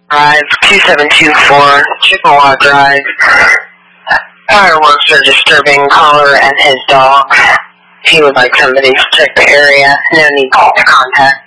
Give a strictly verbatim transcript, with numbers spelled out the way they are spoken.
Drive, two seven two four, Chippewa Drive. Fireworks are disturbing caller and his dog. He would like somebody to check the area. No need to contact.